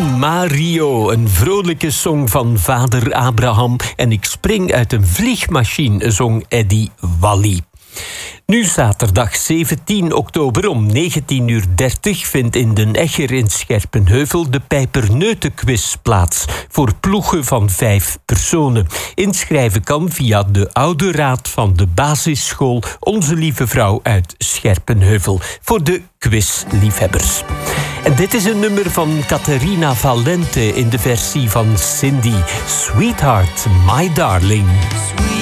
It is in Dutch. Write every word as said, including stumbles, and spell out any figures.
Don Mario, een vrolijke song van vader Abraham. En ik spring uit een vliegmachine, zong Eddie Wally. Nu zaterdag zeventien oktober om negentien uur dertig vindt in Den Egger in Scherpenheuvel de Pijperneutenquiz plaats voor ploegen van vijf personen. Inschrijven kan via de oude raad van de basisschool Onze Lieve Vrouw uit Scherpenheuvel voor de quizliefhebbers. En dit is een nummer van Caterina Valente in de versie van Cindy. Sweetheart, my darling.